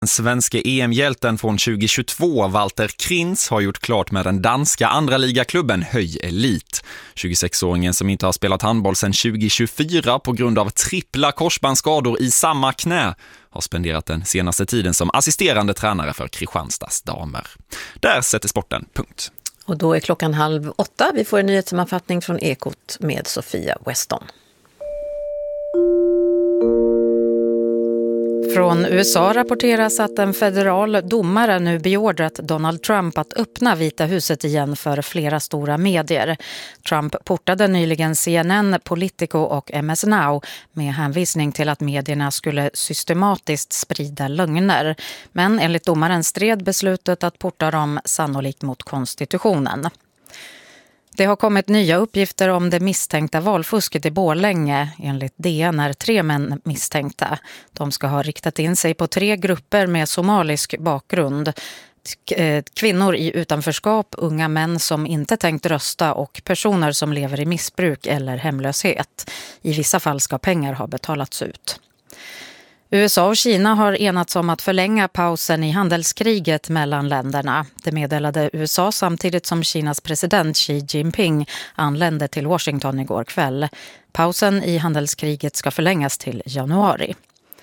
Svenska EM-hjälten från 2022, Walter Krins, har gjort klart med den danska andra ligaklubben Höj Elit. 26-åringen som inte har spelat handboll sedan 2024 på grund av trippla korsbandsskador i samma knä har spenderat den senaste tiden som assisterande tränare för Kristianstads damer. Där sätter sporten punkt. Och då är klockan 7:30. Vi får en nyhetssammanfattning från Ekot med Sofia Weston. Från USA rapporteras att en federal domare nu beordrat Donald Trump att öppna Vita huset igen för flera stora medier. Trump portade nyligen CNN, Politico och MS Now med hänvisning till att medierna skulle systematiskt sprida lögner. Men enligt domaren stred beslutet att porta dem sannolikt mot konstitutionen. Det har kommit nya uppgifter om det misstänkta valfusket i Borlänge. Enligt DN är 3 män misstänkta. De ska ha riktat in sig på 3 grupper med somalisk bakgrund. Kvinnor i utanförskap, unga män som inte tänkt rösta och personer som lever i missbruk eller hemlöshet. I vissa fall ska pengar ha betalats ut. USA och Kina har enats om att förlänga pausen i handelskriget mellan länderna. Det meddelade USA samtidigt som Kinas president Xi Jinping anlände till Washington igår kväll. Pausen i handelskriget ska förlängas till januari.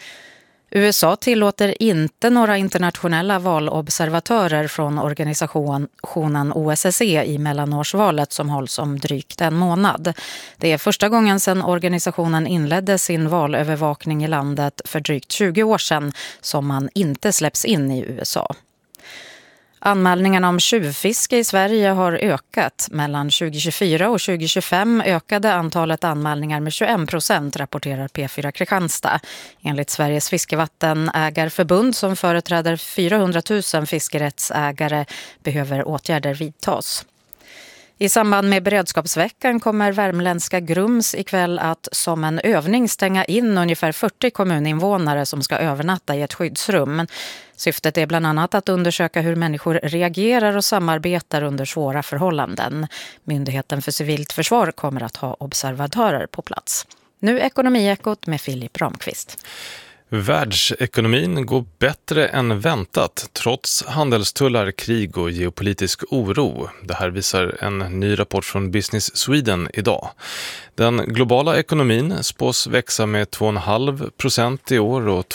USA tillåter inte några internationella valobservatörer från organisationen OSSE i mellanårsvalet som hålls om drygt en månad. Det är första gången sedan organisationen inledde sin valövervakning i landet för drygt 20 år sedan som man inte släpps in i USA. Anmälningarna om tjuvfiske i Sverige har ökat. Mellan 2024 och 2025 ökade antalet anmälningar med 21%, rapporterar P4 Kristianstad. Enligt Sveriges fiskevattenägarförbund som företräder 400 000 fiskerättsägare behöver åtgärder vidtas. I samband med beredskapsveckan kommer värmländska Grums ikväll att som en övning stänga in ungefär 40 kommuninvånare som ska övernatta i ett skyddsrum. Syftet är bland annat att undersöka hur människor reagerar och samarbetar under svåra förhållanden. Myndigheten för civilt försvar kommer att ha observatörer på plats. Nu Ekonomiekot med Filip Ramqvist. Världsekonomin går bättre än väntat trots handelstullar, krig och geopolitisk oro. Det här visar en ny rapport från Business Sweden idag. Den globala ekonomin spås växa med 2,5% i år och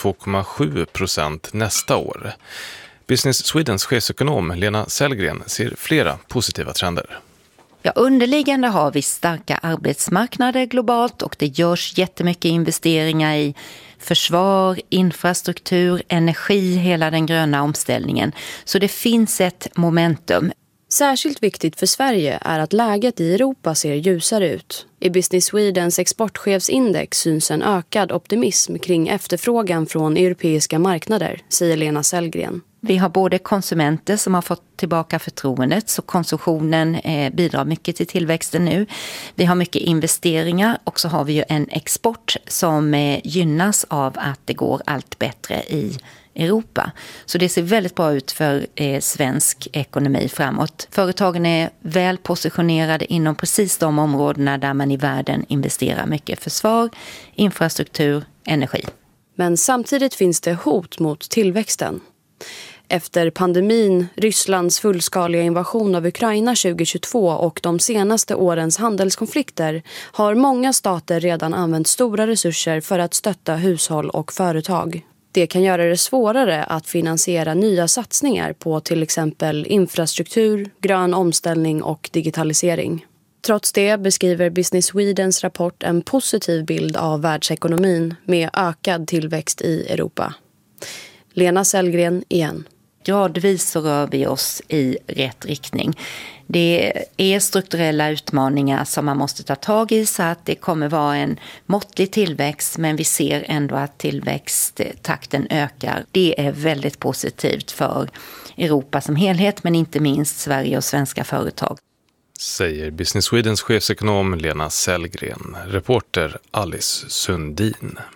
2,7% nästa år. Business Swedens chefsekonom Lena Sellgren ser flera positiva trender. Ja, underliggande har vi starka arbetsmarknader globalt och det görs jättemycket investeringar i försvar, infrastruktur, energi, hela den gröna omställningen. Så det finns ett momentum. Särskilt viktigt för Sverige är att läget i Europa ser ljusare ut. I Business Swedens exportchefsindex syns en ökad optimism kring efterfrågan från europeiska marknader, säger Lena Sellgren. Vi har både konsumenter som har fått tillbaka förtroendet, så konsumtionen bidrar mycket till tillväxten nu. Vi har mycket investeringar och så har vi ju en export som gynnas av att det går allt bättre i Europa. Så det ser väldigt bra ut för svensk ekonomi framåt. Företagen är väl positionerade inom precis de områdena där man i världen investerar mycket: försvar, infrastruktur, energi. Men samtidigt finns det hot mot tillväxten. Efter pandemin, Rysslands fullskaliga invasion av Ukraina 2022 och de senaste årens handelskonflikter har många stater redan använt stora resurser för att stötta hushåll och företag. Det kan göra det svårare att finansiera nya satsningar på till exempel infrastruktur, grön omställning och digitalisering. Trots det beskriver Business Swedens rapport en positiv bild av världsekonomin med ökad tillväxt i Europa. Lena Sellgren igen. Gradvis så rör vi oss i rätt riktning. Det är strukturella utmaningar som man måste ta tag i, så att det kommer vara en måttlig tillväxt, men vi ser ändå att tillväxttakten ökar. Det är väldigt positivt för Europa som helhet, men inte minst Sverige och svenska företag. Säger Business Swedens chefsekonom Lena Sellgren, reporter Alice Sundin.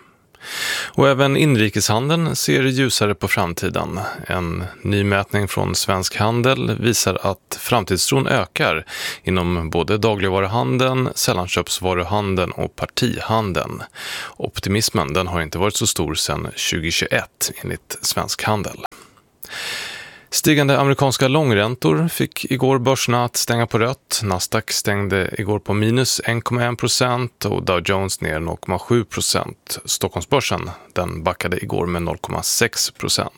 Och även inrikeshandeln ser ljusare på framtiden. En ny mätning från Svensk Handel visar att framtidstron ökar inom både dagligvaruhandeln, sällanköpsvaruhandeln och partihandeln. Optimismen den har inte varit så stor sedan 2021 enligt Svensk Handel. Stigande amerikanska långräntor fick igår börserna att stänga på rött. Nasdaq stängde igår på minus 1,1% och Dow Jones ner 0,7%. Stockholmsbörsen den backade igår med 0,6%.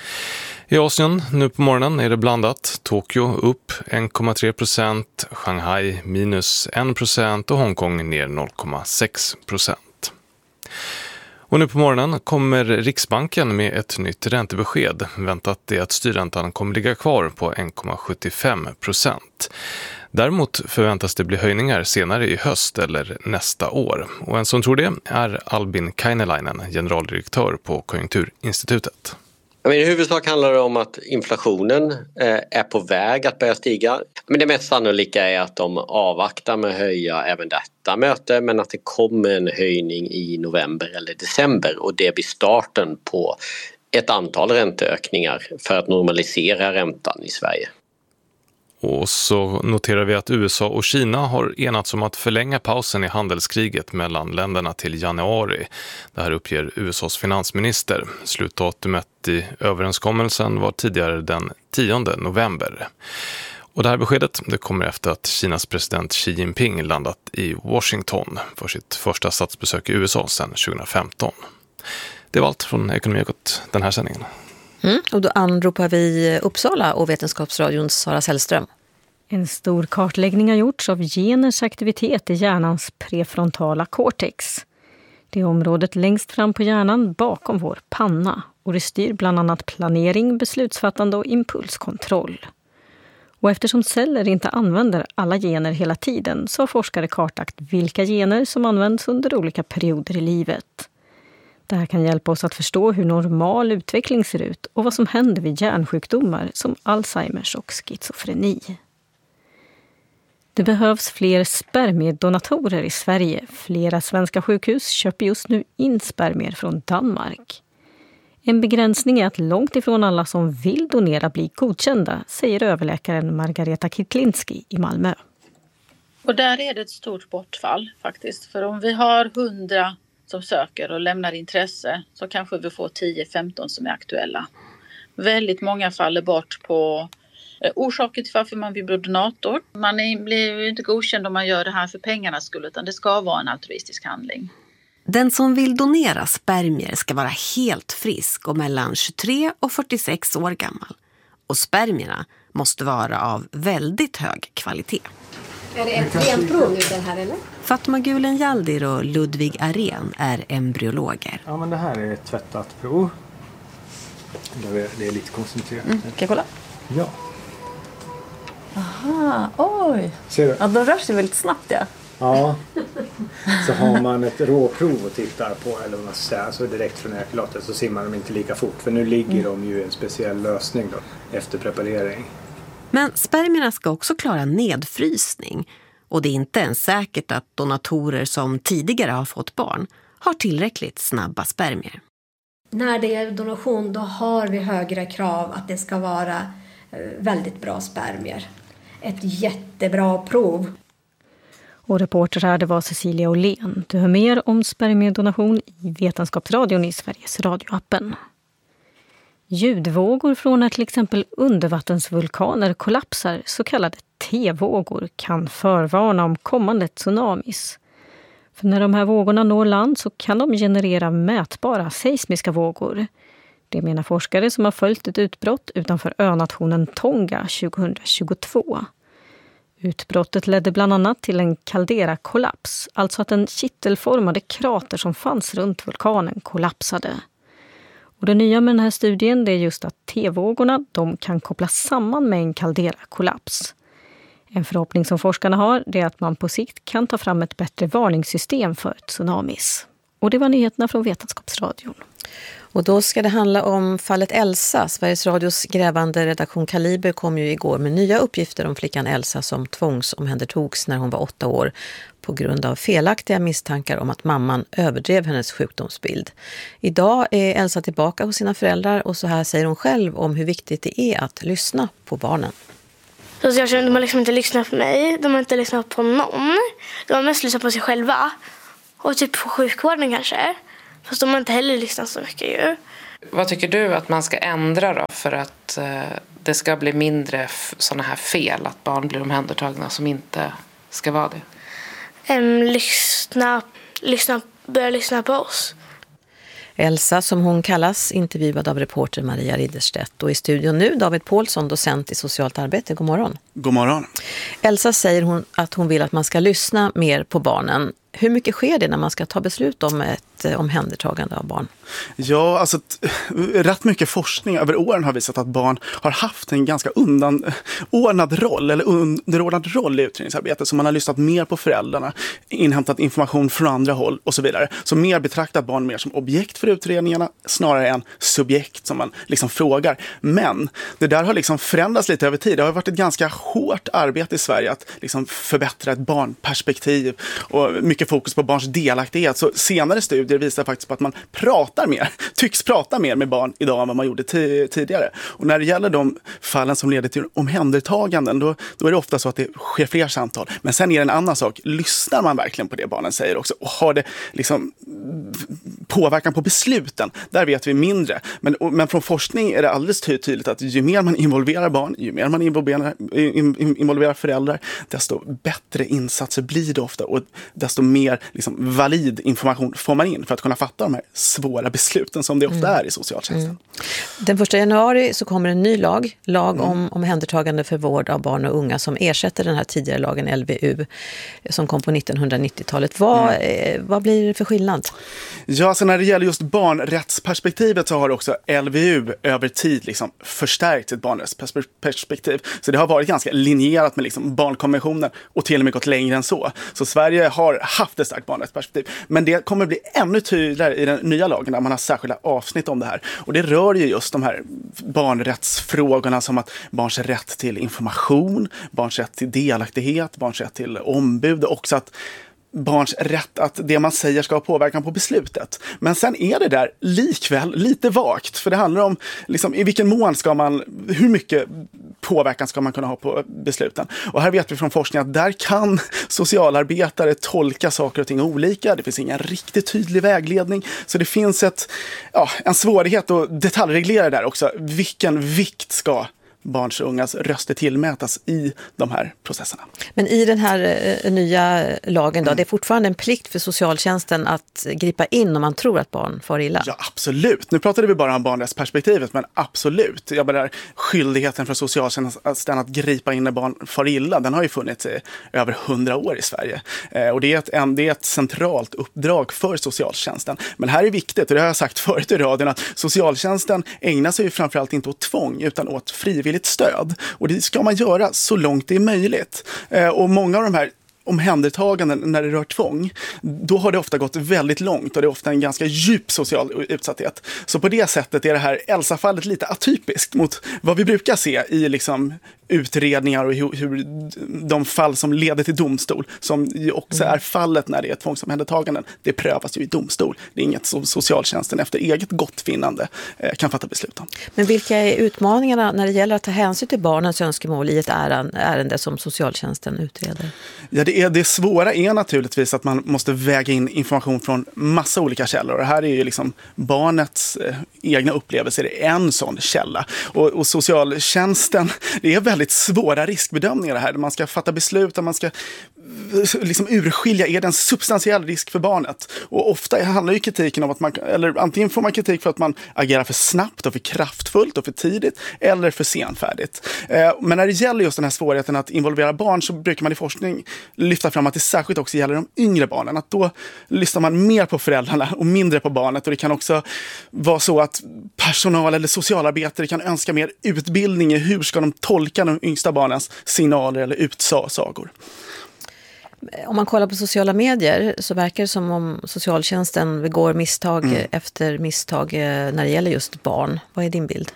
I Asien nu på morgonen är det blandat. Tokyo upp 1,3%, Shanghai minus 1% och Hongkong ner 0,6%. Och nu på morgonen kommer Riksbanken med ett nytt räntebesked. Väntat är att styrräntan kommer ligga kvar på 1,75%. Däremot förväntas det bli höjningar senare i höst eller nästa år. Och en som tror det är Albin Kainelainen, generaldirektör på Konjunkturinstitutet. I huvudsak handlar det om att inflationen är på väg att börja stiga. Men det mest sannolika är att de avvaktar med att höja även detta möte, men att det kommer en höjning i november eller december och det blir starten på ett antal ränteökningar för att normalisera räntan i Sverige. Och så noterar vi att USA och Kina har enats om att förlänga pausen i handelskriget mellan länderna till januari. Det här uppger USAs finansminister. Slutdatumet i överenskommelsen var tidigare den 10 november. Och det här beskedet det kommer efter att Kinas president Xi Jinping landat i Washington för sitt första statsbesök i USA sedan 2015. Det var allt från Ekonomiekot den här sändningen. Och då anropar vi Uppsala och Vetenskapsradions Sara Sällström. En stor kartläggning har gjorts av geners aktivitet i hjärnans prefrontala cortex. Det är området längst fram på hjärnan bakom vår panna och det styr bland annat planering, beslutsfattande och impulskontroll. Och eftersom celler inte använder alla gener hela tiden så har forskare kartlagt vilka gener som används under olika perioder i livet. Det här kan hjälpa oss att förstå hur normal utveckling ser ut och vad som händer vid hjärnsjukdomar som Alzheimers och schizofreni. Det behövs fler spermiedonatorer i Sverige. Flera svenska sjukhus köper just nu in spermier från Danmark. En begränsning är att långt ifrån alla som vill donera blir godkända, säger överläkaren Margareta Kittlinski i Malmö. Och där är det ett stort bortfall faktiskt. För om vi har 100 som söker och lämnar intresse så kanske vi får 10-15 som är aktuella. Väldigt många faller bort på orsaker till varför man vill bli donator. Man blir ju inte godkänd om man gör det här för pengarnas skull utan det ska vara en altruistisk handling. Den som vill donera spermier ska vara helt frisk och mellan 23 och 46 år gammal. Och spermierna måste vara av väldigt hög kvalitet. Är det ett genprov nu det här eller? Fatma Gulen Jaldir och Ludvig Arén är embryologer. Ja, men det här är ett tvättat prov. Det är lite koncentrerat. Kan jag kolla? Ja. Aha, oj. Ser du? Ja, de rör sig väldigt snabbt, ja. Ja. Så har man ett råprov och tittar på, eller vad man ska säga, så direkt från ekulatet så simmar de inte lika fort. För nu ligger de ju i en speciell lösning då, efter preparering. Men spermierna ska också klara nedfrysning. Och det är inte ens säkert att donatorer som tidigare har fått barn har tillräckligt snabba spermier. När det är donation då har vi högre krav att det ska vara väldigt bra spermier. Ett jättebra prov. Och reporter här det var Cecilia Åhlén. Du hör mer om spermiedonation i Vetenskapsradion i Sveriges radioappen. Ljudvågor från när till exempel undervattensvulkaner kollapsar, så kallade T-vågor, kan förvarna om kommande tsunamis. För när de här vågorna når land så kan de generera mätbara seismiska vågor. Det menar forskare som har följt ett utbrott utanför önationen Tonga 2022. Utbrottet ledde bland annat till en kalderakollaps, alltså att den kittelformade krater som fanns runt vulkanen kollapsade. Och det nya med den här studien det är just att T-vågorna de kan kopplas samman med en kalderakollaps. En förhoppning som forskarna har det är att man på sikt kan ta fram ett bättre varningssystem för tsunamis. Och det var nyheterna från Vetenskapsradion. Och då ska det handla om fallet Elsa. Sveriges Radios grävande redaktion Kaliber kom ju igår med nya uppgifter om flickan Elsa som tvångsomhändertogs när hon var 8 år på grund av felaktiga misstankar om att mamman överdrev hennes sjukdomsbild. Idag är Elsa tillbaka hos sina föräldrar och så här säger hon själv om hur viktigt det är att lyssna på barnen. Socialtjänsten, de har liksom inte lyssnat på mig, de har inte lyssnat på någon. De har mest lyssnat på sig själva och typ på sjukvården kanske. Fast de har inte heller lyssnat så mycket ju. Vad tycker du att man ska ändra då för att det ska bli mindre sådana här fel, att barn blir omhändertagna som inte ska vara det? Börja lyssna på oss. Elsa, som hon kallas, intervjuad av reporter Maria Ridderstedt. Och i studion nu David Paulsson, docent i socialt arbete. God morgon. God morgon. Elsa säger att hon vill att man ska lyssna mer på barnen. Hur mycket sker det när man ska ta beslut om ett omhändertagande av barn? Ja, alltså rätt mycket forskning över åren har visat att barn har haft en ganska underordnad roll i utredningsarbetet. Så man har lyssnat mer på föräldrarna, inhämtat information från andra håll och så vidare. Så mer betraktat barn mer som objekt för utredningarna snarare än subjekt som man liksom frågar. Men det där har liksom förändrats lite över tid. Det har varit ett ganska hårt arbete i Sverige att liksom förbättra ett barnperspektiv och mycket fokus på barns delaktighet. Så senare studier visar faktiskt på att man tycks prata mer med barn idag än vad man gjorde tidigare. Och när det gäller de fallen som leder till omhändertaganden, då är det ofta så att det sker fler samtal. Men sen är det en annan sak. Lyssnar man verkligen på det barnen säger också? Och har det liksom påverkan på besluten? Där vet vi mindre. Men från forskning är det alldeles tydligt att ju mer man involverar barn, ju mer man involverar föräldrar, desto bättre insatser blir det ofta och desto mer liksom valid information får man in för att kunna fatta de här svåra besluten som det ofta är i socialtjänsten. Den 1 januari så kommer en ny lag om omhändertagande för vård av barn och unga som ersätter den här tidigare lagen LVU som kom på 1990-talet. Vad blir det för skillnad? Ja, så när det gäller just barnrättsperspektivet så har också LVU över tid liksom förstärkt sitt barnrättsperspektiv. Så det har varit ganska linjerat med liksom barnkonventionen och till och med gått längre än så. Så Sverige har haft ett starkt barnrättsperspektiv. Men det kommer bli ännu tydligare i den nya lagen där man har särskilda avsnitt om det här. Och det rör ju just de här barnrättsfrågorna som att barns rätt till information, barns rätt till delaktighet, barns rätt till ombud och också att barns rätt att det man säger ska ha påverkan på beslutet. Men sen är det där likväl lite vagt. För det handlar om liksom, i vilken mån hur mycket påverkan ska man kunna ha på besluten. Och här vet vi från forskning att där kan socialarbetare tolka saker och ting olika. Det finns ingen riktigt tydlig vägledning. Så det finns en svårighet att detaljreglera där också. Vilken vikt ska barns och ungas röster tillmätas i de här processerna. Men i den här nya lagen då, det är fortfarande en plikt för socialtjänsten att gripa in om man tror att barn far illa? Ja, absolut. Nu pratade vi bara om barnrättsperspektivet, men absolut. Skyldigheten för socialtjänsten att gripa in när barn far illa, den har ju funnits i över 100 år i Sverige. Och det är ett centralt uppdrag för socialtjänsten. Men här är viktigt, och det har jag sagt förut i radion, att socialtjänsten ägnar sig ju framförallt inte åt tvång utan åt frivilligt stöd. Och det ska man göra så långt det är möjligt. Och många av de här omhändertaganden när det rör tvång, då har det ofta gått väldigt långt och det är ofta en ganska djup social utsatthet. Så på det sättet är det här Elsa-fallet lite atypiskt mot vad vi brukar se i liksom utredningar och hur de fall som leder till domstol, som ju också är fallet när det är tvångsomhändertaganden, det prövas ju i domstol. Det är inget som socialtjänsten efter eget gottfinnande kan fatta beslut om. Men vilka är utmaningarna när det gäller att ta hänsyn till barnens önskemål i ett ärende som socialtjänsten utreder? Ja, det svåra är naturligtvis att man måste väga in information från massa olika källor. Och här är ju liksom barnets egna upplevelser en sån källa. Och socialtjänsten, det är väldigt svåra riskbedömningar här. Man ska fatta beslut och man ska liksom urskilja, är det en substantiell risk för barnet? Och ofta handlar ju kritiken om att antingen får man kritik för att man agerar för snabbt och för kraftfullt och för tidigt, eller för senfärdigt. Men när det gäller just den här svårigheten att involvera barn, så brukar man i forskning lyfta fram att det särskilt också gäller de yngre barnen. Att då lyssnar man mer på föräldrarna och mindre på barnet. Och det kan också vara så att personal eller socialarbetare kan önska mer utbildning i hur ska de tolka de yngsta barnens signaler eller utsagor. Om man kollar på sociala medier så verkar det som om socialtjänsten begår misstag efter misstag när det gäller just barn. Vad är din bild?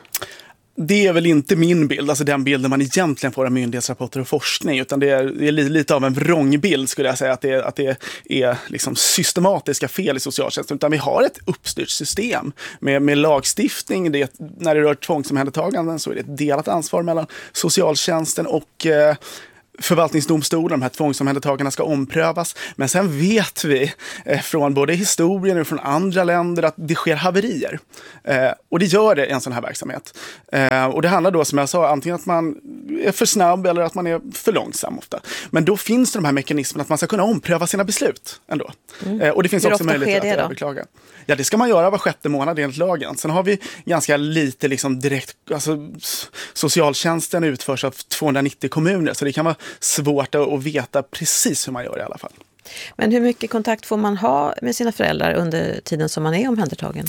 Det är väl inte min bild, alltså den bilden man egentligen får av myndighetsrapporter och forskning, utan det är lite av en vrångbild skulle jag säga, att det är liksom systematiska fel i socialtjänsten, utan vi har ett uppstyrt system med lagstiftning. När det rör tvångsomhändertaganden så är det ett delat ansvar mellan socialtjänsten och förvaltningsdomstolen. De här tvångsomhändertagarna ska omprövas. Men sen vet vi från både historien och från andra länder att det sker haverier. Och det gör det i en sån här verksamhet. Och det handlar då, som jag sa, antingen att man är för snabb eller att man är för långsam ofta. Men då finns det de här mekanismerna att man ska kunna ompröva sina beslut ändå. Och det finns också möjlighet att överklaga. Ja, det ska man göra var 6:e månad enligt lagen. Sen har vi ganska lite liksom direkt, alltså socialtjänsten utförs av 290 kommuner, så det kan vara svårt att veta precis hur man gör i alla fall. Men hur mycket kontakt får man ha med sina föräldrar under tiden som man är omhändertagen?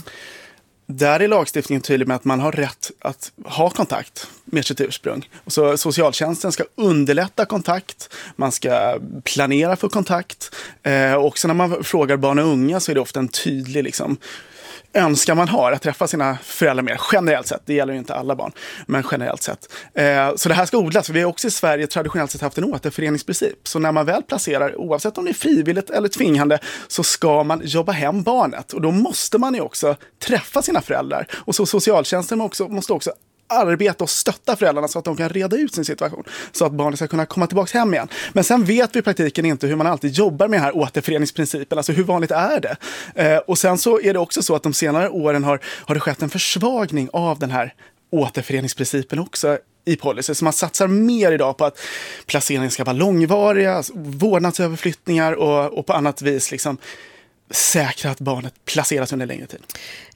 Där är lagstiftningen tydlig med att man har rätt att ha kontakt med sitt ursprung. Och så socialtjänsten ska underlätta kontakt, man ska planera för kontakt. Också när man frågar barn och unga så är det ofta en tydlig liksom önskan man har att träffa sina föräldrar mer, generellt sett. Det gäller ju inte alla barn, men generellt sett. Så det här ska odlas, för vi har också i Sverige traditionellt sett haft en återföreningsprincip. Så när man väl placerar, oavsett om det är frivilligt eller tvingande, så ska man jobba hem barnet. Och då måste man ju också träffa sina föräldrar. Och så socialtjänsten måste också arbeta och stötta föräldrarna så att de kan reda ut sin situation, så att barnet ska kunna komma tillbaka hem igen. Men sen vet vi i praktiken inte hur man alltid jobbar med den här återföreningsprincipen, alltså hur vanligt är det? Och sen så är det också så att de senare åren har det skett en försvagning av den här återföreningsprincipen också i policy. Så man satsar mer idag på att placeringen ska vara långvariga, vårdnadsöverflyttningar och på annat vis liksom säkra att barnet placeras under längre tid.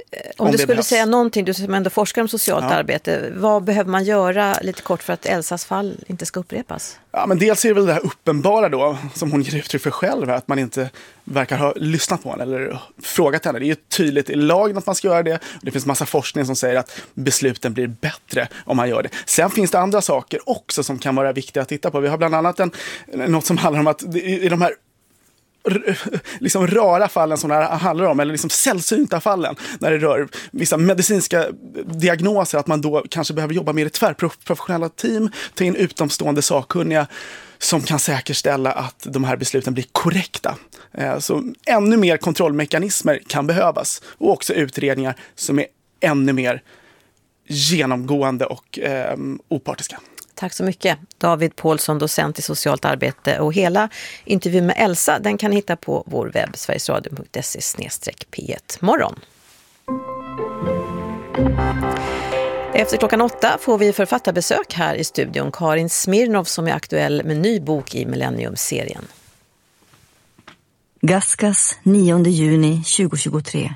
Om du skulle säga någonting, du som ändå forskar om socialt arbete, vad behöver man göra lite kort för att Elsas fall inte ska upprepas? Ja, men dels är det väl det här uppenbara då, som hon ger uttryck för själv, att man inte verkar ha lyssnat på henne eller frågat henne. Det är ju tydligt i lagen att man ska göra det. Det finns massa forskning som säger att besluten blir bättre om man gör det. Sen finns det andra saker också som kan vara viktiga att titta på. Vi har bland annat något som handlar om att i de här liksom rara fallen som det här handlar om, eller liksom sällsynta fallen när det rör vissa medicinska diagnoser, att man då kanske behöver jobba med ett tvärprofessionella team, ta in utomstående sakkunniga som kan säkerställa att de här besluten blir korrekta. Så ännu mer kontrollmekanismer kan behövas, och också utredningar som är ännu mer genomgående och opartiska. Tack så mycket. David Paulsson, docent i socialt arbete, och hela intervjun med Elsa den kan hitta på vår webb sverigesradio.se/P1morgon. Efter 8:00 får vi författarbesök här i studion. Karin Smirnov som är aktuell med ny bok i Millennium-serien. Gaskas 9 juni 2023.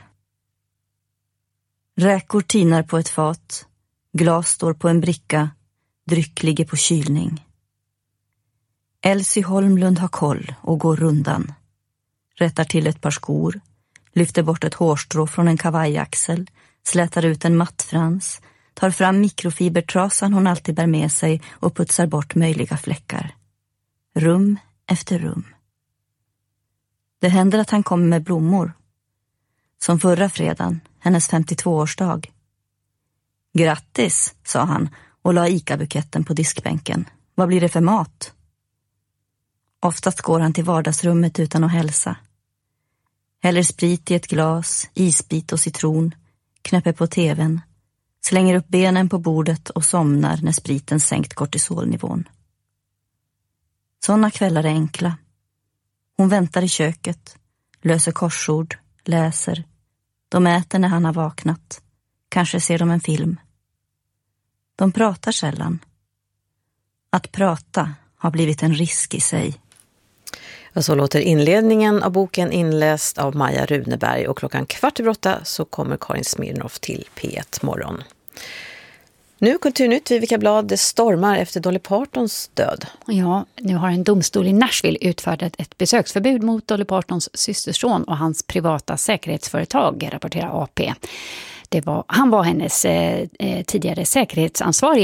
Räkor tinar på ett fat, glas står på en bricka, dryck ligger på kylning. Elsie Holmlund har koll och går rundan. Rättar till ett par skor, lyfter bort ett hårstrå från en kavajaxel, slätar ut en mattfrans, tar fram mikrofibertrasan hon alltid bär med sig och putsar bort möjliga fläckar. Rum efter rum. Det händer att han kommer med blommor. Som förra fredagen, hennes 52-årsdag. Grattis, sa han och la Ica-buketten på diskbänken. Vad blir det för mat? Oftast går han till vardagsrummet utan att hälsa. Häller sprit i ett glas, isbit och citron, knäpper på tvn, slänger upp benen på bordet och somnar när spriten sänkt kortisolnivån. Såna kvällar är enkla. Hon väntar i köket, löser korsord, läser. De äter när han har vaknat. Kanske ser de en film. De pratar sällan. Att prata har blivit en risk i sig. Och så låter inledningen av boken inläst av Maja Runeberg, och 7:15 så kommer Karin Smirnov till P1 morgon. Nu Kulturnytt, Vivica Blad, det stormar efter Dolly Partons död. Ja, nu har en domstol i Nashville utfärdat ett besöksförbud mot Dolly Partons systerson och hans privata säkerhetsföretag, rapporterar AP. Han var hennes tidigare säkerhetsansvarige, och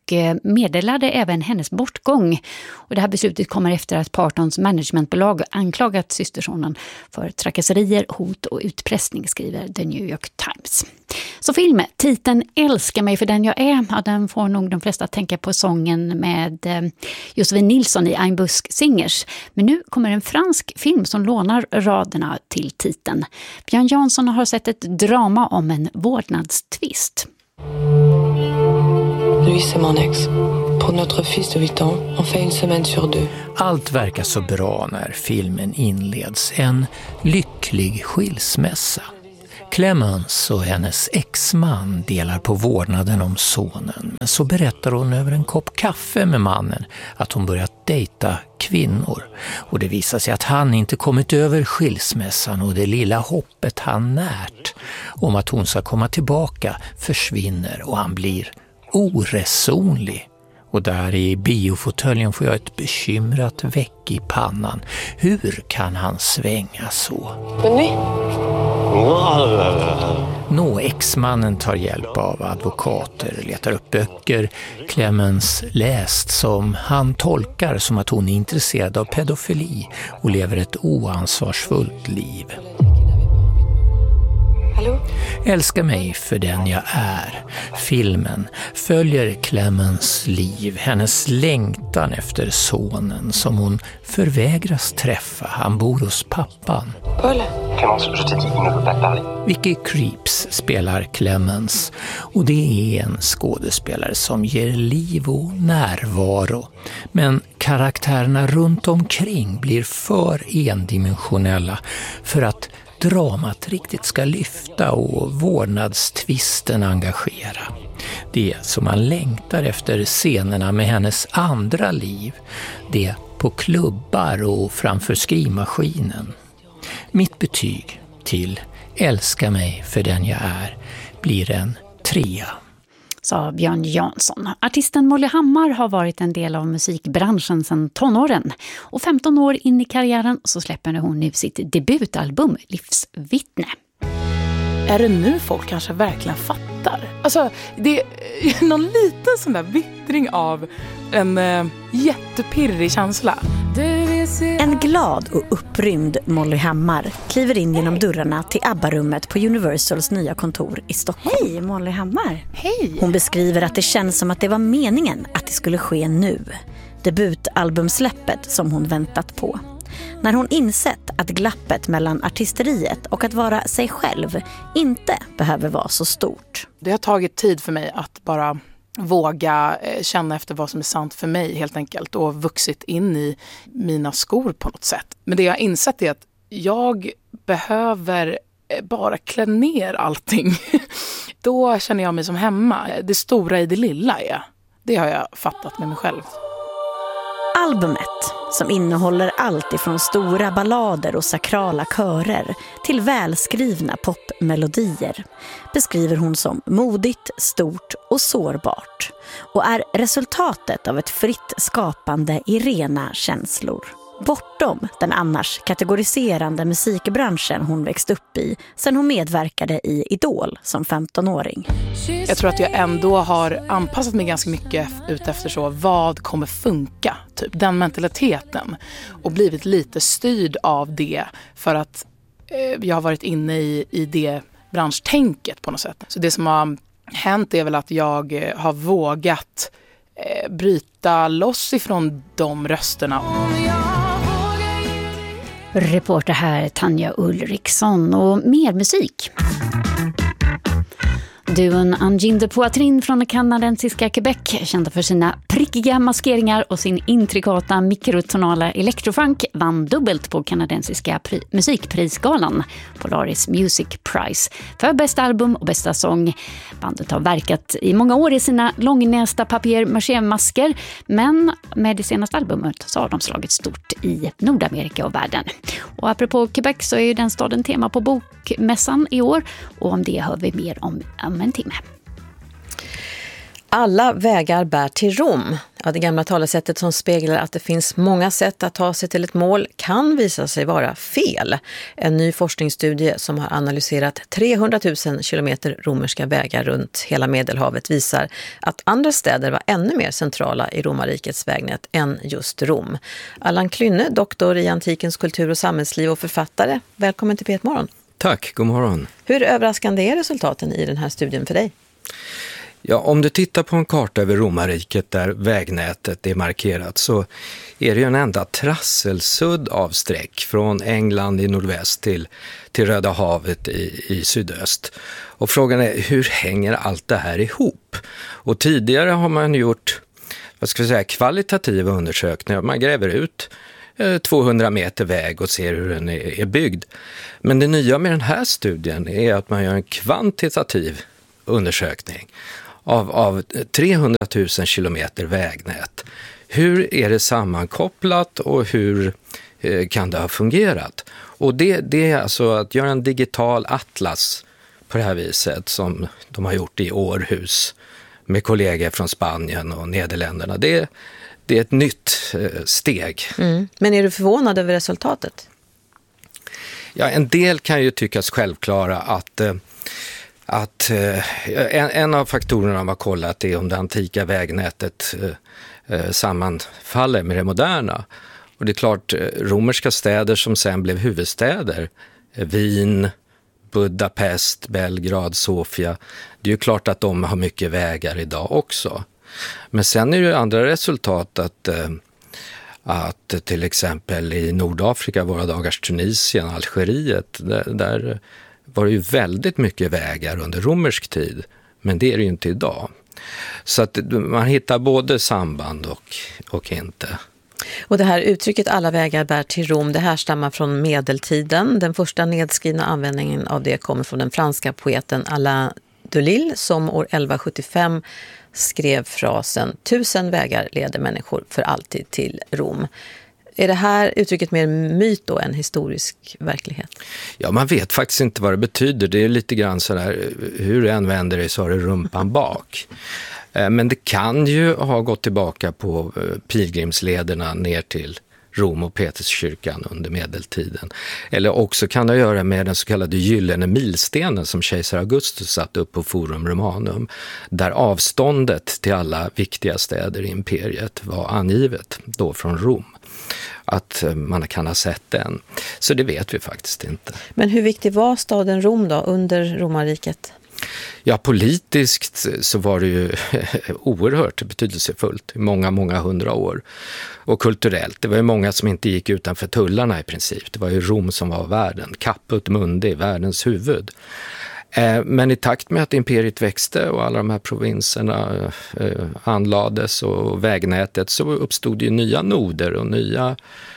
meddelade även hennes bortgång. Och det här beslutet kommer efter att Partons managementbolag anklagat systersonen för trakasserier, hot och utpressning, skriver The New York Times. Så filmen, titeln Älska mig för den jag är, ja, den får nog de flesta tänka på sången med Josefin Nilsson i Ein Busk Singers. Men nu kommer en fransk film som lånar raderna till titeln. Björn Jansson har sett ett drama om en vårdnadstvist. Louis c'est mon ex. Pour notre fils de 8 ans, on fait une semaine sur 2. Allt verkar så bra när filmen inleds. En lycklig skilsmässa. Clemence och hennes exman delar på vårdnaden om sonen. Men så berättar hon över en kopp kaffe med mannen att hon börjat dejta kvinnor. Och det visar sig att han inte kommit över skilsmässan och det lilla hoppet han närt om att hon ska komma tillbaka försvinner och han blir oresonlig. Och där i biofåtöljen får jag ett bekymrat väck i pannan. Hur kan han svänga så? Exmannen tar hjälp av advokater, letar upp böcker Clemence läst som han tolkar som att hon är intresserad av pedofili och lever ett oansvarsfullt liv. Hallå? Älska mig för den jag är. Filmen följer Clemence liv, hennes längtan efter sonen som hon förvägras träffa. Han bor hos pappan. Paul? Clemence, je te dis, il ne veut pas parler. Vicky Krieps spelar Clemence och det är en skådespelare som ger liv och närvaro. Men karaktärerna runt omkring blir för endimensionella för att dramat riktigt ska lyfta och vårdnadstvisten engagera. Det som man längtar efter scenerna med hennes andra liv, det på klubbar och framför skrivmaskinen. Mitt betyg till Älska mig för den jag är blir en 3. Sa Björn Jansson. Artisten Molly Hammar har varit en del av musikbranschen sedan tonåren. Och 15 år in i karriären så släpper hon nu sitt debutalbum Livsvittne. Är det nu folk kanske verkligen fattar? Alltså, det är någon liten sån där vittring av en jättepirrig känsla. En glad och upprymd Molly Hammar kliver in genom dörrarna till ABBA-rummet på Universals nya kontor i Stockholm. Hej, Molly Hammar. Hej. Hon beskriver att det känns som att det var meningen att det skulle ske nu. Debutalbumsläppet som hon väntat på. När hon insett att glappet mellan artisteriet och att vara sig själv inte behöver vara så stort. Det har tagit tid för mig att bara våga känna efter vad som är sant för mig helt enkelt och vuxit in i mina skor på något sätt. Men det jag har insett är att jag behöver bara klä ner allting. Då känner jag mig som hemma. Det stora i det lilla är. Det har jag fattat med mig själv. Albumet, som innehåller allt ifrån stora ballader och sakrala körer till välskrivna popmelodier, beskriver hon som modigt, stort och sårbart och är resultatet av ett fritt skapande i rena känslor. Bortom den annars kategoriserande musikbranschen hon växt upp i sen hon medverkade i Idol som 15-åring. Jag tror att jag ändå har anpassat mig ganska mycket utefter så vad kommer funka, typ den mentaliteten, och blivit lite styrd av det för att jag har varit inne i det branschtänket på något sätt. Så det som har hänt är väl att jag har vågat bryta loss ifrån de rösterna. Reporter här Tanja Ulriksson och mer musik. Duon Angine de Poitrine från det kanadensiska Quebec, kända för sina prickiga maskeringar och sin intrikata mikrotonala electrofunk, vann dubbelt på kanadensiska musikprisgalan Polaris Music Prize för bästa album och bästa sång. Bandet har verkat i många år i sina långnästa papier-maché-masker, men med det senaste albumet så har de slagit stort i Nordamerika och världen. Och apropå Quebec så är ju den staden tema på bokmässan i år, och om det hör vi mer om en timme. Alla vägar bär till Rom. Ja, det gamla talesättet som speglar att det finns många sätt att ta sig till ett mål kan visa sig vara fel. En ny forskningsstudie som har analyserat 300 000 kilometer romerska vägar runt hela Medelhavet visar att andra städer var ännu mer centrala i romarrikets vägnät än just Rom. Allan Klynne, doktor i antikens kultur och samhällsliv och författare. Välkommen till P1 Morgon. Tack, god morgon. Hur överraskande är resultaten i den här studien för dig? Ja, om du tittar på en karta över romarriket där vägnätet är markerat så är det ju en enda trasselsudd av streck från England i nordväst till Röda havet i sydöst. Och frågan är, hur hänger allt det här ihop? Och tidigare har man gjort, kvalitativa undersökningar. Man gräver ut 200 meter väg och ser hur den är byggd. Men det nya med den här studien är att man gör en kvantitativ undersökning av 300 000 kilometer vägnät. Hur är det sammankopplat och hur kan det ha fungerat? Och det är alltså att göra en digital atlas på det här viset som de har gjort i Århus med kollegor från Spanien och Nederländerna. Det är ett nytt steg. Mm. Men är du förvånad över resultatet? Ja, en del kan ju tyckas självklara att en av faktorerna man har kollat är om det antika vägnätet sammanfaller med det moderna. Och det är klart, romerska städer som sen blev huvudstäder, Wien, Budapest, Belgrad, Sofia, det är ju klart att de har mycket vägar idag också. Men sen är det ju andra resultat att till exempel i Nordafrika, våra dagars Tunisien, Algeriet, där var det ju väldigt mycket vägar under romersk tid, men det är det ju inte idag. Så att man hittar både samband och inte. Och det här uttrycket alla vägar bär till Rom, det här stammar från medeltiden. Den första nedskrivna användningen av det kommer från den franska poeten Alain Delille som år 1175 skrev frasen 1000 vägar leder människor för alltid till Rom. Är det här uttrycket mer myt då än historisk verklighet? Ja, man vet faktiskt inte vad det betyder. Det är lite grann sådär, hur du än vänder dig så har du rumpan bak. Men det kan ju ha gått tillbaka på pilgrimslederna ner till Rom och Peterskyrkan under medeltiden. Eller också kan det göra med den så kallade gyllene milstenen som kejsar Augustus satt upp på Forum Romanum, där avståndet till alla viktiga städer i imperiet var angivet då från Rom. Att man kan ha sett den. Så det vet vi faktiskt inte. Men hur viktig var staden Rom då under romarriket? Ja, politiskt så var det ju oerhört betydelsefullt i många hundra år. Och kulturellt, det var ju många som inte gick utanför tullarna i princip. Det var ju Rom som var världen, Caput Mundi, världens huvud. Men i takt med att imperiet växte och alla de här provinserna anlades och vägnätet så uppstod ju nya noder och nya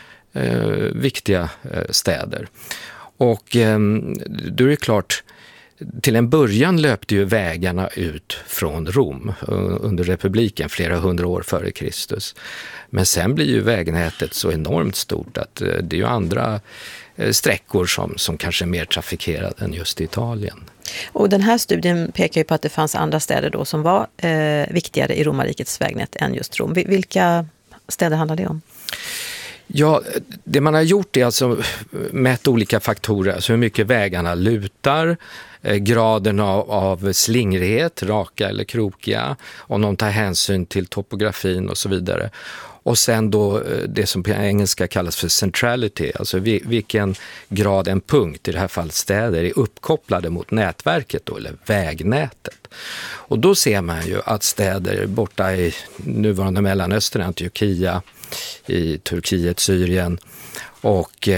viktiga städer. Och då är det klart, till en början löpte ju vägarna ut från Rom under republiken flera hundra år före Kristus. Men sen blir ju vägnätet så enormt stort att det är ju andra sträckor som kanske är mer trafikerade än just i Italien. Och den här studien pekar ju på att det fanns andra städer då som var viktigare i romarrikets vägnät än just Rom. Vilka städer handlar det om? Ja, det man har gjort är alltså mätt olika faktorer, alltså hur mycket vägarna lutar, graden av slingrighet, raka eller krokiga, om de tar hänsyn till topografin och så vidare. Och sen då det som på engelska kallas för centrality, alltså vilken grad en punkt, i det här fallet städer, är uppkopplade mot nätverket då, eller vägnätet. Och då ser man ju att städer borta i nuvarande Mellanöstern, Antiochia, i Turkiet, Syrien och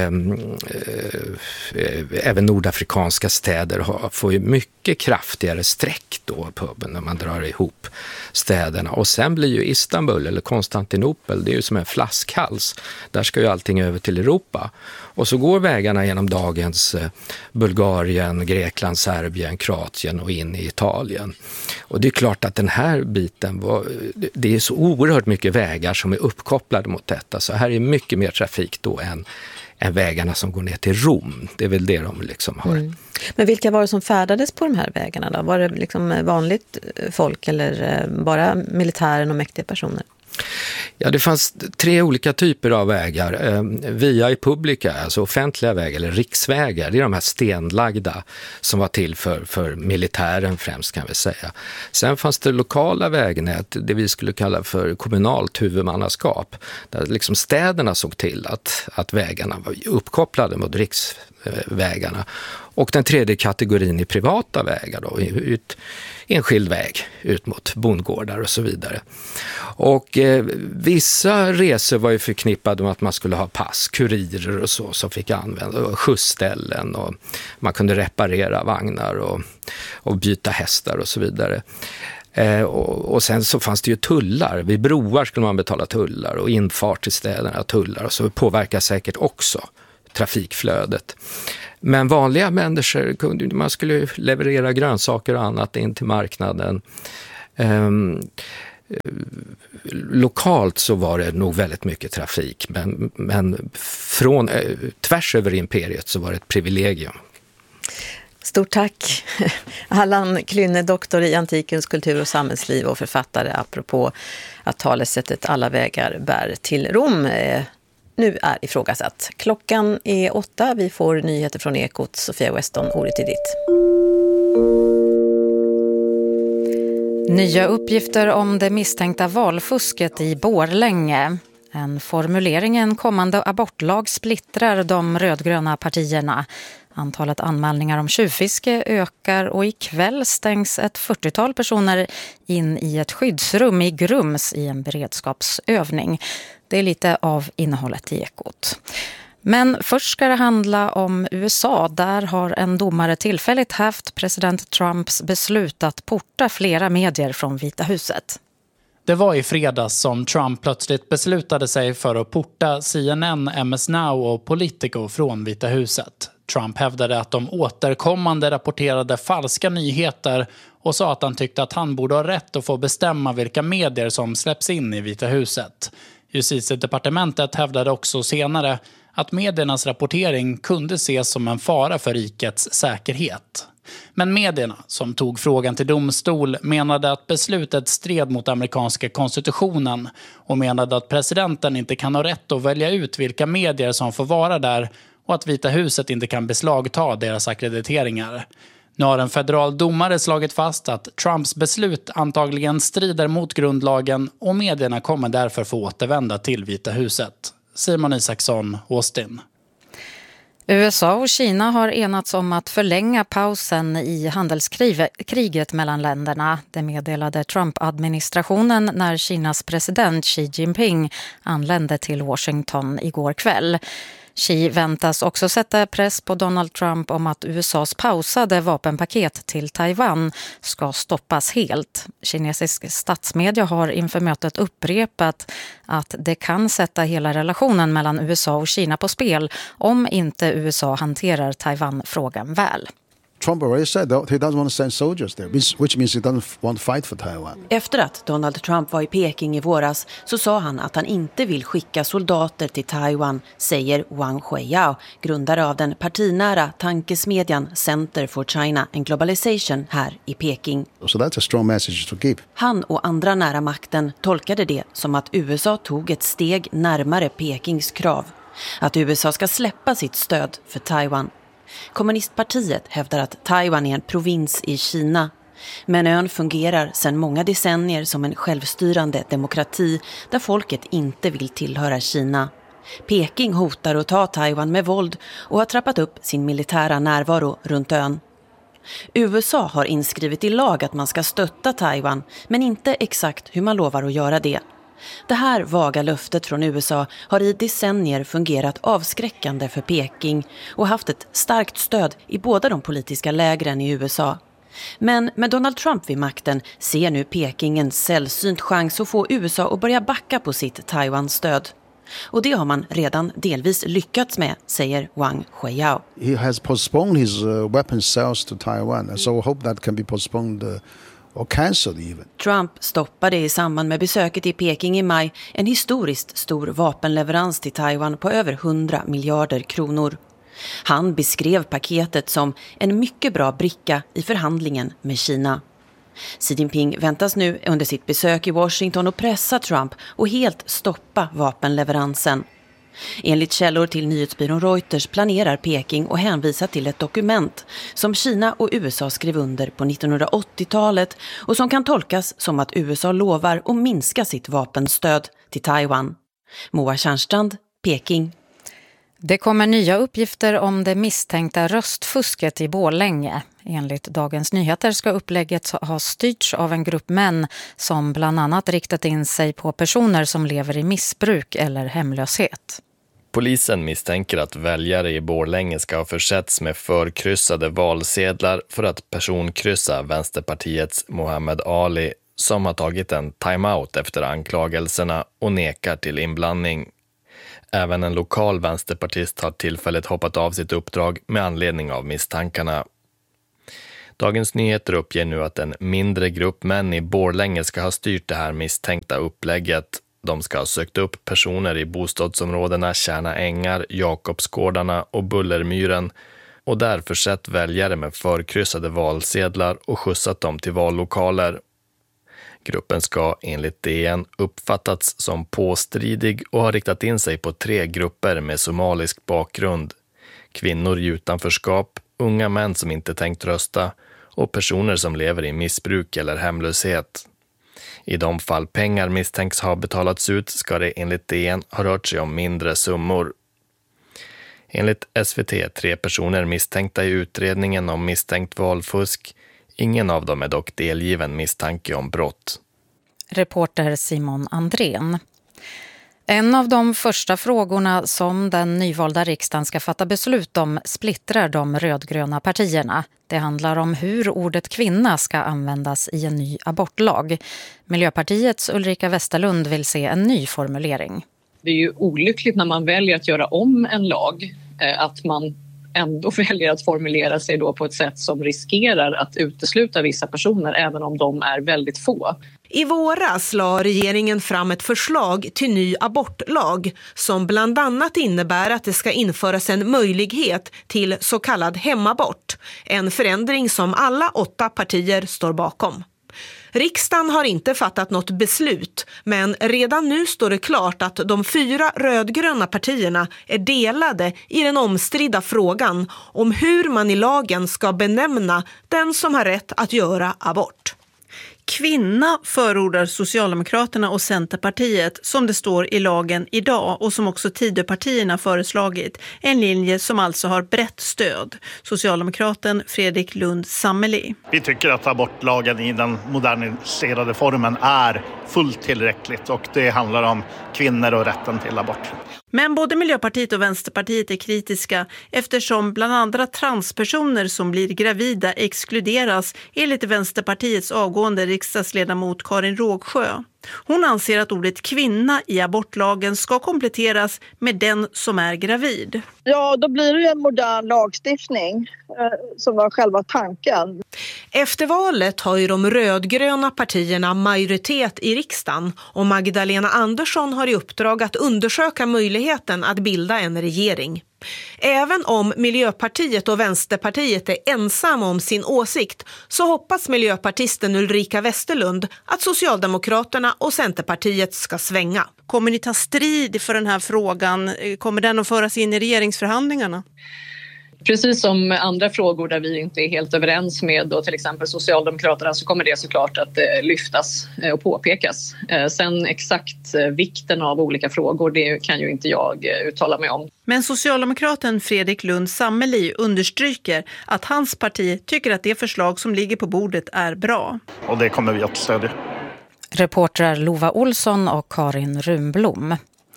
även nordafrikanska städer får ju mycket kraftigare streck då när man drar ihop städerna. Och sen blir ju Istanbul eller Konstantinopel, det är ju som en flaskhals. Där ska ju allting över till Europa. Och så går vägarna genom dagens Bulgarien, Grekland, Serbien, Kroatien och in i Italien. Och det är klart att den här biten det är så oerhört mycket vägar som är uppkopplade mot detta. Så här är mycket mer trafik då än vägarna som går ner till Rom. Det är väl det de liksom har. Mm. Men vilka var det som färdades på de här vägarna då? Var det liksom vanligt folk eller bara militären och mäktiga personer? Ja, det fanns 3 olika typer av vägar. Via i publica, alltså offentliga vägar eller riksvägar. Det är de här stenlagda som var till för militären främst, kan vi säga. Sen fanns det lokala vägnät, det vi skulle kalla för kommunalt huvudmannaskap. Där liksom städerna såg till att vägarna var uppkopplade mot riksvägarna. Och den tredje kategorin är privata vägar då, enskild väg ut mot bondgårdar och så vidare. Och vissa resor var ju förknippade med att man skulle ha pass, kurirer och så som fick använda, och skjutsställen, och man kunde reparera vagnar och byta hästar och så vidare. Och sen så fanns det ju tullar. Vid broar skulle man betala tullar, och infart till städerna tullar, och så påverkar säkert också trafikflödet. Men vanliga människor, man skulle leverera grönsaker och annat in till marknaden. Lokalt så var det nog väldigt mycket trafik, men från tvärs över imperiet så var det ett privilegium. Stort tack. Allan Klynne, doktor i antikens kultur och samhällsliv och författare apropå att talesättet alla vägar bär till Rom nu är ifrågasatt. Klockan är 8. Vi får nyheter från Ekot. Sofia Weston, ordet är ditt. Nya uppgifter om det misstänkta valfusket i Borlänge. En formulering i en kommande abortlag splittrar de rödgröna partierna. Antalet anmälningar om tjuvfiske ökar och ikväll stängs ett 40-tal personer in i ett skyddsrum i Grums i en beredskapsövning. Det är lite av innehållet i Ekot. Men först ska det handla om USA. Där har en domare tillfälligt hävt president Trumps beslut att porta flera medier från Vita huset. Det var i fredags som Trump plötsligt beslutade sig för att porta CNN, MS Now och Politico från Vita huset. Trump hävdade att de återkommande rapporterade falska nyheter och sa att han tyckte att han borde ha rätt att få bestämma vilka medier som släpps in i Vita huset. Justitiedepartementet hävdade också senare att mediernas rapportering kunde ses som en fara för rikets säkerhet. Men medierna, som tog frågan till domstol, menade att beslutet stred mot amerikanska konstitutionen och menade att presidenten inte kan ha rätt att välja ut vilka medier som får vara där och att Vita huset inte kan beslagta deras akkrediteringar. Nu har en federal domare slagit fast att Trumps beslut antagligen strider mot grundlagen och medierna kommer därför få återvända till Vita huset. Simon Isaksson, Austin. USA och Kina har enats om att förlänga pausen i handelskriget mellan länderna. Det meddelade Trump-administrationen när Kinas president Xi Jinping anlände till Washington igår kväll. Xi väntas också sätta press på Donald Trump om att USAs pausade vapenpaket till Taiwan ska stoppas helt. Kinesisk statsmedia har inför mötet upprepat att det kan sätta hela relationen mellan USA och Kina på spel om inte USA hanterar Taiwan-frågan väl. Trump already said that he doesn't want to send soldiers there, which means he doesn't want to fight for Taiwan. Efter att Donald Trump var i Peking i våras så sa han att han inte vill skicka soldater till Taiwan, säger Wang Huiyao, grundare av den partinära tankesmedjan Center for China and Globalization här i Peking. So that's a strong message to give. Han och andra nära makten tolkade det som att USA tog ett steg närmare Pekings krav. Att USA ska släppa sitt stöd för Taiwan. Kommunistpartiet hävdar att Taiwan är en provins i Kina. Men ön fungerar sedan många decennier som en självstyrande demokrati där folket inte vill tillhöra Kina. Peking hotar att ta Taiwan med våld och har trappat upp sin militära närvaro runt ön. USA har inskrivit i lag att man ska stötta Taiwan, men inte exakt hur man lovar att göra det. Det här vaga löftet från USA har i decennier fungerat avskräckande för Peking och haft ett starkt stöd i båda de politiska lägren i USA. Men med Donald Trump vid makten ser nu Peking en sällsynt chans att få USA att börja backa på sitt Taiwan-stöd. Och det har man redan delvis lyckats med, säger Wang Huiyao. He has postponed his weapons sales to Taiwan, so I hope that can be postponed or cancelled even. Trump stoppade i samband med besöket i Peking i maj en historiskt stor vapenleverans till Taiwan på över 100 miljarder kronor. Han beskrev paketet som en mycket bra bricka i förhandlingen med Kina. Xi Jinping väntas nu under sitt besök i Washington att pressa Trump och helt stoppa vapenleveransen. Enligt källor till nyhetsbyrån Reuters planerar Peking att hänvisa till ett dokument som Kina och USA skrev under på 1980-talet och som kan tolkas som att USA lovar att minska sitt vapenstöd till Taiwan. Moa Tjärnstrand, Peking. Det kommer nya uppgifter om det misstänkta röstfusket i Borlänge. Enligt Dagens Nyheter ska upplägget ha styrts av en grupp män som bland annat riktat in sig på personer som lever i missbruk eller hemlöshet. Polisen misstänker att väljare i Borlänge ska ha försetts med förkryssade valsedlar för att personkryssa Vänsterpartiets Mohammed Ali som har tagit en timeout efter anklagelserna och nekar till inblandning. Även en lokal vänsterpartist har tillfälligt hoppat av sitt uppdrag med anledning av misstankarna. Dagens Nyheter uppger nu att en mindre grupp män i Borlänge ska ha styrt det här misstänkta upplägget. De ska ha sökt upp personer i bostadsområdena Kärna Ängar, Jakobsgårdarna och Bullermyren och därför sett väljare med förkryssade valsedlar och skjutsat dem till vallokaler. Gruppen ska enligt DN uppfattats som påstridig och har riktat in sig på 3 grupper med somalisk bakgrund. Kvinnor i utanförskap, unga män som inte tänkt rösta och personer som lever i missbruk eller hemlöshet. I de fall pengar misstänks ha betalats ut ska det enligt DN ha rört sig om mindre summor. Enligt SVT är 3 personer misstänkta i utredningen om misstänkt valfusk. Ingen av dem är dock delgiven misstanke om brott. Reporter Simon Andrén. En av de första frågorna som den nyvalda riksdagen ska fatta beslut om splittrar de rödgröna partierna. Det handlar om hur ordet kvinna ska användas i en ny abortlag. Miljöpartiets Ulrika Westerlund vill se en ny formulering. Det är ju olyckligt när man väljer att göra om en lag att man ändå väljer att formulera sig då på ett sätt som riskerar att utesluta vissa personer även om de är väldigt få. I våras la regeringen fram ett förslag till ny abortlag som bland annat innebär att det ska införas en möjlighet till så kallad hemabort. En förändring som alla 8 partier står bakom. Riksdagen har inte fattat något beslut, men redan nu står det klart att de 4 rödgröna partierna är delade i den omstridda frågan om hur man i lagen ska benämna den som har rätt att göra abort. Kvinna förordar Socialdemokraterna och Centerpartiet som det står i lagen idag och som också Tidöpartierna föreslagit. En linje som alltså har brett stöd. Socialdemokraten Fredrik Lund Sammeli. Vi tycker att abortlagen i den moderniserade formen är fullt tillräckligt och det handlar om kvinnor och rätten till abort. Men både Miljöpartiet och Vänsterpartiet är kritiska eftersom bland andra transpersoner som blir gravida exkluderas enligt Vänsterpartiets avgående riksdagsledamot Karin Rågsjö. Hon anser att ordet kvinna i abortlagen ska kompletteras med den som är gravid. Ja, då blir det ju en modern lagstiftning som var själva tanken. Efter valet har ju de rödgröna partierna majoritet i riksdagen och Magdalena Andersson har i uppdrag att undersöka möjligheten att bilda en regering. Även om Miljöpartiet och Vänsterpartiet är ensamma om sin åsikt så hoppas miljöpartisten Ulrika Westerlund att Socialdemokraterna och Centerpartiet ska svänga. Kommer ni ta strid för den här frågan? Kommer den att föras in i regeringsförhandlingarna? Precis som andra frågor där vi inte är helt överens med då till exempel Socialdemokraterna så kommer det såklart att lyftas och påpekas. Sen exakt vikten av olika frågor det kan ju inte jag uttala mig om. Men Socialdemokraten Fredrik Lund Sammeli understryker att hans parti tycker att det förslag som ligger på bordet är bra. Och det kommer vi att stödja. Reportrar Lova Olsson och Karin Runblom.